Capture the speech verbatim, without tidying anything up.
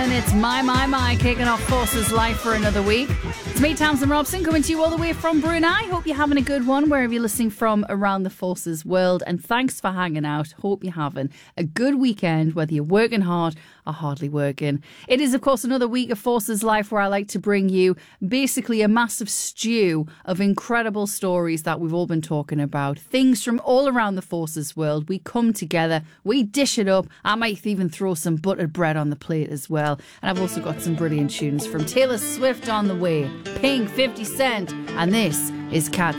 seven. It's My, My, My, kicking off Forces Life for another week. It's me, Tamsin Robson, coming to you all the way from Brunei. Hope you're having a good one wherever you're listening from around the Forces world. And thanks for hanging out. Hope you're having a good weekend, whether you're working hard or hardly working. It is, of course, another week of Forces Life where I like to bring you basically a massive stew of incredible stories that we've all been talking about. Things from all around the Forces world. We come together, we dish it up. I might even throw some buttered bread on the plate as well. And I've also got some brilliant tunes from Taylor Swift on the way, Pink, fifty Cent, and this is Cat